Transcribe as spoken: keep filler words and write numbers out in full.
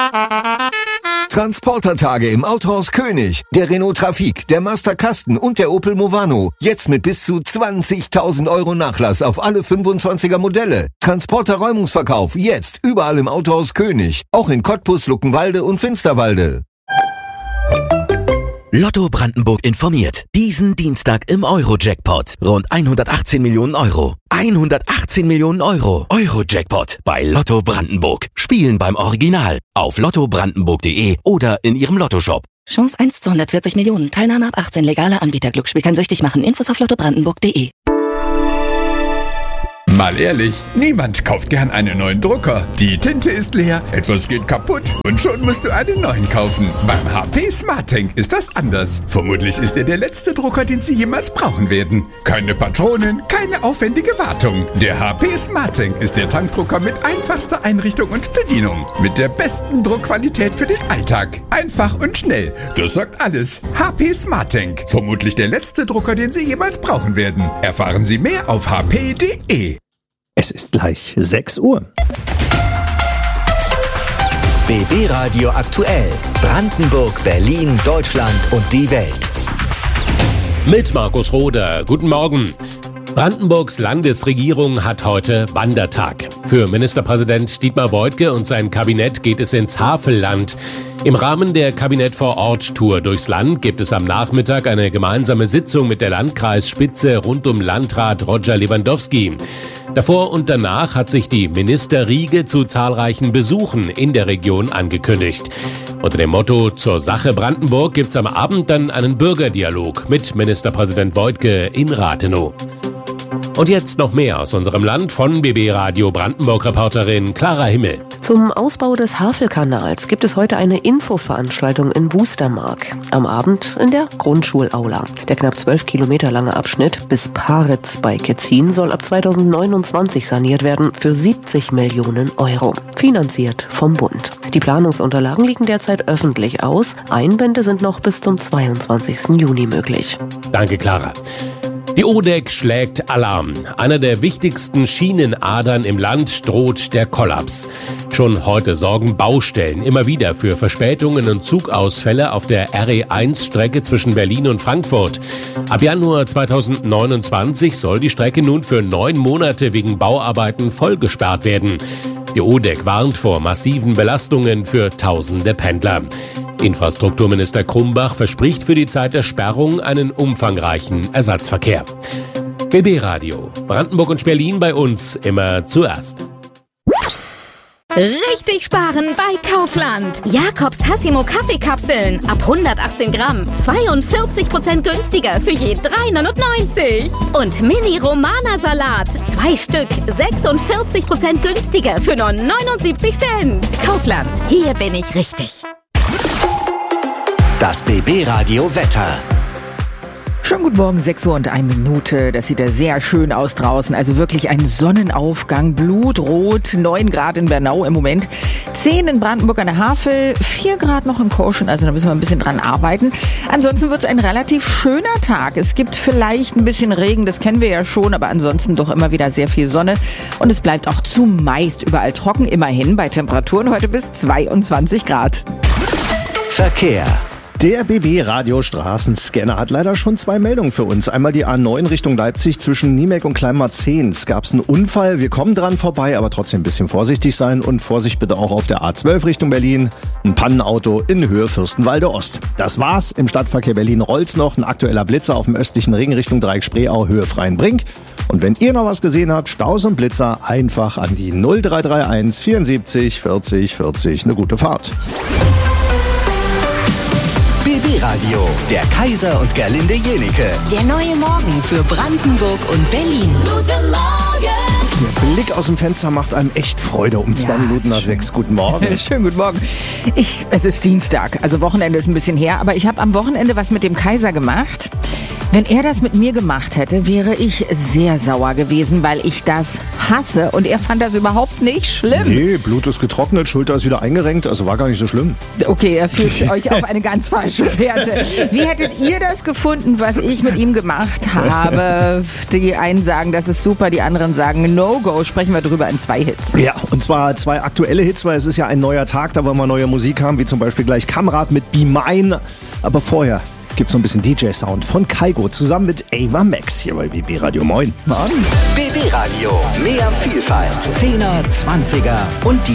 Transportertage im Autohaus König. Der Renault Trafic, der Master Kasten und der Opel Movano. Jetzt mit bis zu zwanzigtausend Euro Nachlass auf alle fünfundzwanziger Modelle. Transporter-Räumungsverkauf jetzt überall im Autohaus König. Auch in Cottbus, Luckenwalde und Finsterwalde. Lotto Brandenburg informiert. Diesen Dienstag im Euro-Jackpot. Rund hundertachtzehn Millionen Euro. hundertachtzehn Millionen Euro. Euro-Jackpot bei Lotto Brandenburg. Spielen beim Original. Auf lotto brandenburg punkt de oder in Ihrem Lottoshop. Chance eins zu hundertvierzig Millionen. Teilnahme ab achtzehn. Legaler Anbieter. Glücksspiel kann süchtig machen. Infos auf lotto brandenburg punkt de. Mal ehrlich, niemand kauft gern einen neuen Drucker. Die Tinte ist leer, etwas geht kaputt und schon musst du einen neuen kaufen. Beim H P SmartTank ist das anders. Vermutlich ist er der letzte Drucker, den Sie jemals brauchen werden. Keine Patronen, keine aufwendige Wartung. Der H P SmartTank ist der Tankdrucker mit einfachster Einrichtung und Bedienung. Mit der besten Druckqualität für den Alltag. Einfach und schnell. Das sagt alles. H P SmartTank. Vermutlich der letzte Drucker, den Sie jemals brauchen werden. Erfahren Sie mehr auf h p punkt de. Es ist gleich sechs Uhr. B B Radio aktuell. Brandenburg, Berlin, Deutschland und die Welt. Mit Markus Roder. Guten Morgen. Brandenburgs Landesregierung hat heute Wandertag. Für Ministerpräsident Dietmar Woidke und sein Kabinett geht es ins Havelland. Im Rahmen der Kabinett-vor-Ort-Tour durchs Land gibt es am Nachmittag eine gemeinsame Sitzung mit der Landkreisspitze rund um Landrat Roger Lewandowski. Davor und danach hat sich die Ministerriege zu zahlreichen Besuchen in der Region angekündigt. Unter dem Motto Zur Sache Brandenburg gibt's am Abend dann einen Bürgerdialog mit Ministerpräsident Woidke in Rathenow. Und jetzt noch mehr aus unserem Land von B B Radio Brandenburg-Reporterin Clara Himmel. Zum Ausbau des Havelkanals gibt es heute eine Infoveranstaltung in Wustermark. Am Abend in der Grundschulaula. Der knapp zwölf Kilometer lange Abschnitt bis Paritz bei Ketzin soll ab zweitausendneunundzwanzig saniert werden für siebzig Millionen Euro. Finanziert vom Bund. Die Planungsunterlagen liegen derzeit öffentlich aus. Einbände sind noch bis zum zweiundzwanzigsten Juni möglich. Danke, Clara. Die O D E C schlägt Alarm. Einer der wichtigsten Schienenadern im Land droht der Kollaps. Schon heute sorgen Baustellen immer wieder für Verspätungen und Zugausfälle auf der R E eins Strecke zwischen Berlin und Frankfurt. Ab Januar zweitausendneunundzwanzig soll die Strecke nun für neun Monate wegen Bauarbeiten vollgesperrt werden. Die O D E C warnt vor massiven Belastungen für tausende Pendler. Infrastrukturminister Krumbach verspricht für die Zeit der Sperrung einen umfangreichen Ersatzverkehr. B B Radio, Brandenburg und Berlin bei uns immer zuerst. Richtig sparen bei Kaufland. Jakobs Tassimo Kaffeekapseln ab hundertachtzehn Gramm. zweiundvierzig Prozent günstiger für je drei neunundneunzig. Und Mini Romana Salat. Zwei Stück. sechsundvierzig Prozent günstiger für nur neunundsiebzig Cent. Kaufland. Hier bin ich richtig. Das B B Radio Wetter. Schönen guten Morgen, sechs Uhr und eine Minute. Das sieht ja sehr schön aus draußen. Also wirklich ein Sonnenaufgang, blutrot, neun Grad in Bernau im Moment, zehn in Brandenburg an der Havel, vier Grad noch in Korschen, also da müssen wir ein bisschen dran arbeiten. Ansonsten wird es ein relativ schöner Tag. Es gibt vielleicht ein bisschen Regen, das kennen wir ja schon, aber ansonsten doch immer wieder sehr viel Sonne. Und es bleibt auch zumeist überall trocken, immerhin bei Temperaturen heute bis zweiundzwanzig Grad. Verkehr. Der B B Radio Straßenscanner hat leider schon zwei Meldungen für uns. Einmal die A neun Richtung Leipzig zwischen Niemek und Kleinmarzehns. Gab es einen Unfall, wir kommen dran vorbei, aber trotzdem ein bisschen vorsichtig sein. Und Vorsicht bitte auch auf der A zwölf Richtung Berlin. Ein Pannenauto in Höhe Fürstenwalde Ost. Das war's. Im Stadtverkehr Berlin rollt's noch. Ein aktueller Blitzer auf dem östlichen Ring Richtung Dreieck Spreeau, Höhe Freienbrink. Und wenn ihr noch was gesehen habt, Staus und Blitzer, einfach an die null drei drei eins vierundsiebzig vierzig vierzig. Eine gute Fahrt. B B Radio, der Kaiser und Gerlinde Jenike. Der neue Morgen für Brandenburg und Berlin. Guten Morgen. Der Blick aus dem Fenster macht einem echt Freude um zwei Ja, Minuten nach sechs. Guten Morgen. Schönen guten Morgen. Ich, es ist Dienstag, also Wochenende ist ein bisschen her, aber ich habe am Wochenende was mit dem Kaiser gemacht. Wenn er das mit mir gemacht hätte, wäre ich sehr sauer gewesen, weil ich das hasse. Und er fand das überhaupt nicht schlimm. Nee, Blut ist getrocknet, Schulter ist wieder eingerenkt, also war gar nicht so schlimm. Okay, er führt euch auf eine ganz falsche Fährte. Wie hättet ihr das gefunden, was ich mit ihm gemacht habe? Die einen sagen, das ist super, die anderen sagen No-Go. Sprechen wir drüber in zwei Hits. Ja, und zwar zwei aktuelle Hits, weil es ist ja ein neuer Tag, da wollen wir neue Musik haben, wie zum Beispiel gleich Kamrat mit Be Mine. Aber vorher gibt's so ein bisschen D J-Sound von Kaigo zusammen mit Ava Max hier bei B B Radio. Moin. B B Radio, mehr Vielfalt, Zehner, Zwanziger und die